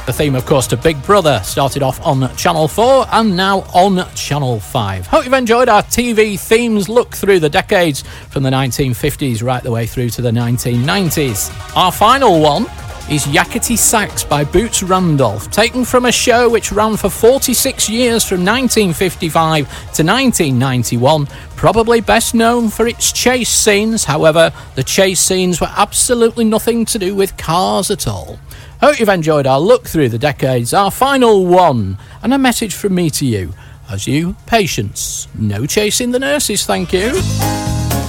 The theme, of course, to Big Brother started off on Channel 4 and now on Channel 5. Hope you've enjoyed our TV themes look through the decades from the 1950s right the way through to the 1990s. Our final one is Yakety Sax by Boots Randolph, taken from a show which ran for 46 years from 1955 to 1991, probably best known for its chase scenes. However, the chase scenes were absolutely nothing to do with cars at all. Hope you've enjoyed our look through the decades, our final one, and a message from me to you. As you, patience, no chasing the nurses, thank you.